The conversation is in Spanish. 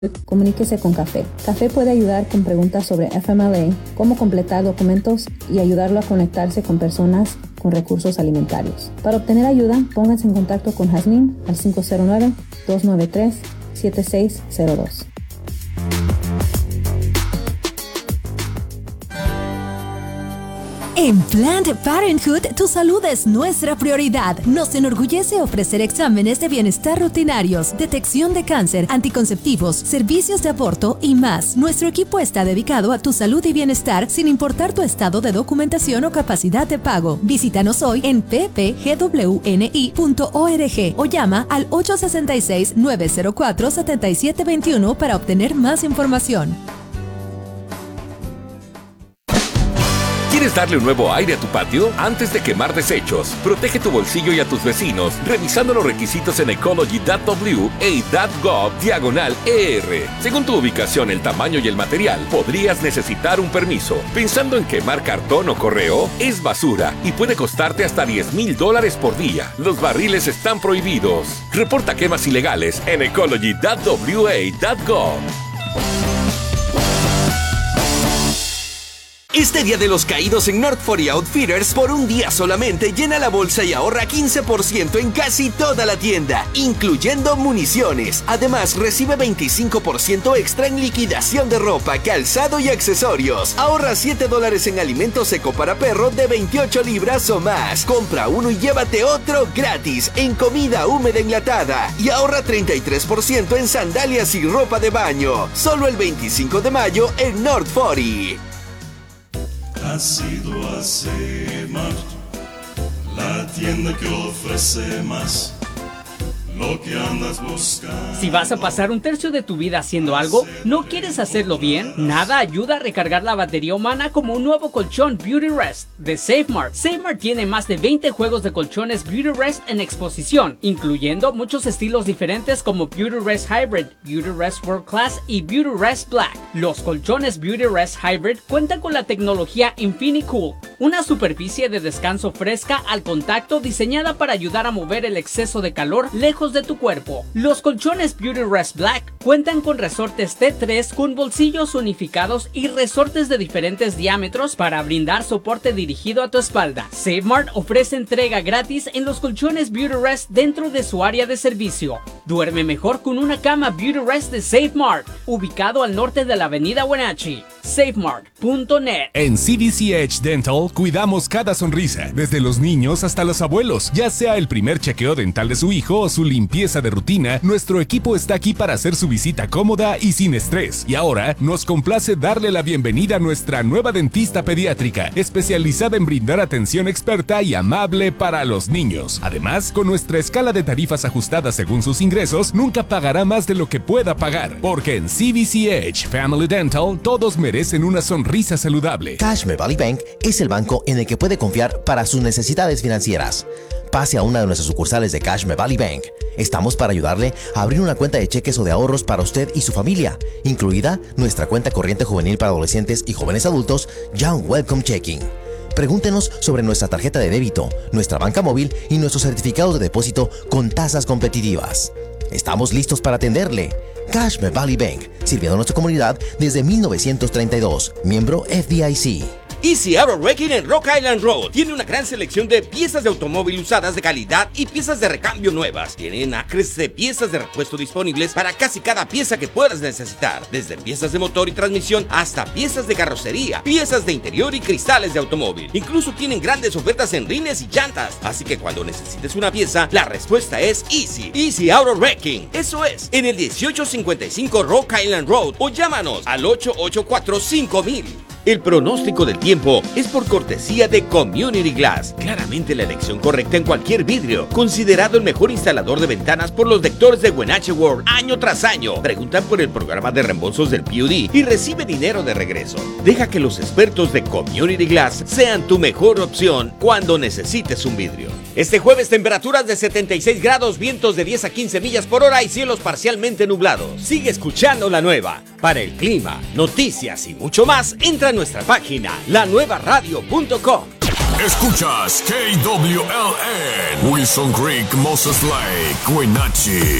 comuníquese con Café. Café puede ayudar con preguntas sobre FMLA, cómo completar documentos y ayudarlo a conectarse con personas con recursos alimentarios. Para obtener ayuda, pónganse en contacto con Jazmín al 509-293-7602. En Planned Parenthood, tu salud es nuestra prioridad. Nos enorgullece ofrecer exámenes de bienestar rutinarios, detección de cáncer, anticonceptivos, servicios de aborto y más. Nuestro equipo está dedicado a tu salud y bienestar sin importar tu estado de documentación o capacidad de pago. Visítanos hoy en ppgwni.org o llama al 866-904-7721 para obtener más información. ¿Quieres darle un nuevo aire a tu patio? Antes de quemar desechos, protege tu bolsillo y a tus vecinos revisando los requisitos en ecology.wa.gov/ER. Según tu ubicación, el tamaño y el material, podrías necesitar un permiso. Pensando en quemar cartón o correo, es basura y puede costarte hasta $10,000 por día. Los barriles están prohibidos. Reporta quemas ilegales en ecology.wa.gov. Este Día de los Caídos en North 40 Outfitters, por un día solamente, llena la bolsa y ahorra 15% en casi toda la tienda, incluyendo municiones. Además, recibe 25% extra en liquidación de ropa, calzado y accesorios. Ahorra $7 en alimento seco para perro de 28 libras o más. Compra uno y llévate otro gratis en comida húmeda enlatada. Y ahorra 33% en sandalias y ropa de baño. Solo el 25 de mayo en North 40. Has ido a Cemar, la tienda que ofrece más, lo que andas buscando. Si vas a pasar un tercio de tu vida haciendo algo, ¿no quieres hacerlo bien? Nada ayuda a recargar la batería humana como un nuevo colchón Beauty Rest de SafeMart. SafeMart tiene más de 20 juegos de colchones Beauty Rest en exposición, incluyendo muchos estilos diferentes como Beauty Rest Hybrid, Beauty Rest World Class y Beauty Rest Black. Los colchones Beauty Rest Hybrid cuentan con la tecnología InfiniCool, una superficie de descanso fresca al contacto diseñada para ayudar a mover el exceso de calor lejos de tu cuerpo. Los colchones Beauty Rest Black cuentan con resortes T3 con bolsillos unificados y resortes de diferentes diámetros para brindar soporte dirigido a tu espalda. SafeMart ofrece entrega gratis en los colchones Beauty Rest dentro de su área de servicio. Duerme mejor con una cama Beauty Rest de SafeMart, ubicado al norte de la avenida Wenatchee. SafeMart.net. En CVCH Dental cuidamos cada sonrisa, desde los niños hasta los abuelos. Ya sea el primer chequeo dental de su hijo o su limpieza de rutina, nuestro equipo está aquí para hacer su visita cómoda y sin estrés. Y ahora nos complace darle la bienvenida a nuestra nueva dentista pediátrica, especializada en brindar atención experta y amable para los niños. Además, con nuestra escala de tarifas ajustada según sus ingresos, nunca pagará más de lo que pueda pagar, porque en CVCH Family Dental todos merecen una sonrisa saludable. Cashme Valley Bank es el banco en el que puede confiar para sus necesidades financieras. Pase a una de nuestras sucursales de Cashme Valley Bank. Estamos para ayudarle a abrir una cuenta de cheques o de ahorros para usted y su familia, incluida nuestra cuenta corriente juvenil para adolescentes y jóvenes adultos, Young Welcome Checking. Pregúntenos sobre nuestra tarjeta de débito, nuestra banca móvil y nuestros certificados de depósito con tasas competitivas. Estamos listos para atenderle. Cashme Valley Bank, sirviendo a nuestra comunidad desde 1932, miembro FDIC. Easy Auto Wrecking en Rock Island Road tiene una gran selección de piezas de automóvil usadas de calidad y piezas de recambio nuevas. Tienen acres de piezas de repuesto disponibles para casi cada pieza que puedas necesitar, desde piezas de motor y transmisión hasta piezas de carrocería, piezas de interior y cristales de automóvil. Incluso tienen grandes ofertas en rines y llantas, así que cuando necesites una pieza, la respuesta es Easy Auto Wrecking. Eso es, en el 1855 Rock Island Road, o llámanos al 884-5000. El pronóstico del tiempo es por cortesía de Community Glass. Claramente la elección correcta en cualquier vidrio. Considerado el mejor instalador de ventanas por los lectores de Wenatchee World año tras año. Preguntan por el programa de reembolsos del PUD y recibe dinero de regreso. Deja que los expertos de Community Glass sean tu mejor opción cuando necesites un vidrio. Este jueves, temperaturas de 76 grados, vientos de 10 a 15 millas por hora y cielos parcialmente nublados. Sigue escuchando La Nueva. Para el clima, noticias y mucho más, entra a nuestra página, lanuevaradio.com. Escuchas KWLN, Wilson Creek, Moses Lake, Wenatchee.